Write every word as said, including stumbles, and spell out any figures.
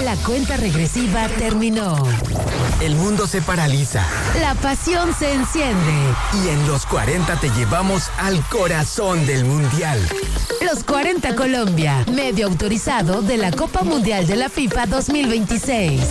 La cuenta regresiva terminó. El mundo se paraliza. La pasión se enciende. Y en los cuarenta te llevamos al corazón del Mundial. Los cuarenta Colombia, medio autorizado de la Copa Mundial de la FIFA dos mil veintiséis.